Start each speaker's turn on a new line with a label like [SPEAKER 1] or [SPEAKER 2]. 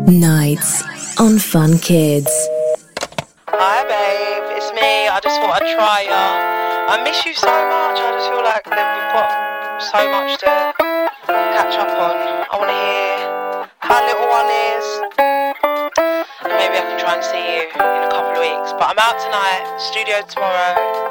[SPEAKER 1] Nights on Fun Kids.
[SPEAKER 2] Hi babe, it's me. I just thought I'd try ya. I miss you so much. I just feel like that we've got so much to catch up on. I want to hear how little one is, and maybe I can try and see you in a couple of weeks. But I'm out tonight, studio tomorrow.